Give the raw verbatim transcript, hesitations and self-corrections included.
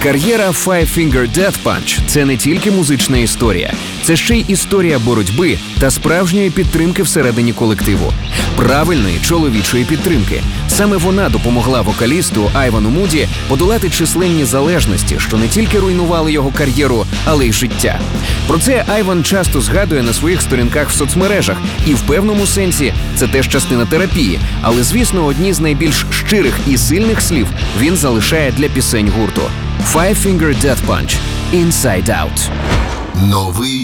Кар'єра Five Finger Death Punch – це не тільки музична історія, це ще й історія боротьби та справжньої підтримки всередині колективу. Правильної чоловічої підтримки. Саме вона допомогла вокалісту Айвану Муді подолати численні залежності, що не тільки руйнували його кар'єру, але й життя. Про це Айван часто згадує на своїх сторінках в соцмережах, і в певному сенсі це теж частина терапії. Але, звісно, одні з найбільш щирих і сильних слів він залишає для пісень гурту. Five Finger Death Punch – Inside Out. Новий